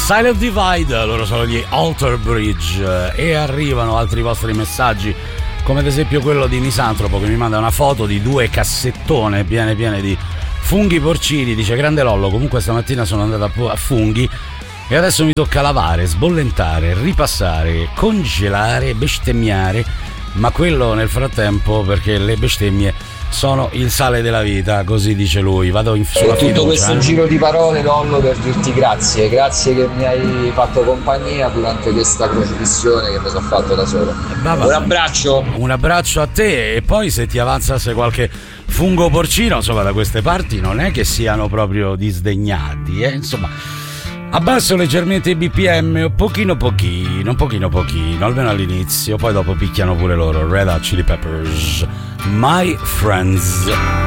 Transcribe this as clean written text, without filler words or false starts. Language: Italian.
Silent Divide, loro sono gli Alter Bridge, e arrivano altri vostri messaggi, come ad esempio quello di Misantropo che mi manda una foto di 2 cassettone piene di funghi porcini. Dice: grande Lollo, comunque stamattina sono andata a funghi e adesso mi tocca lavare, sbollentare, ripassare, congelare, bestemmiare, ma quello nel frattempo, perché le bestemmie sono il sale della vita, così dice lui. Vado sulla fiducia. Tutto questo giro di parole, Lollo, per dirti grazie che mi hai fatto compagnia durante questa crocifissione che mi sono fatto da solo. Un abbraccio a te. E poi se ti avanzasse qualche fungo porcino, insomma, da queste parti non è che siano proprio disdegnati, insomma. Abbasso leggermente i BPM, pochino, almeno all'inizio, poi dopo picchiano pure loro. Red Hot Chili Peppers, My Friends.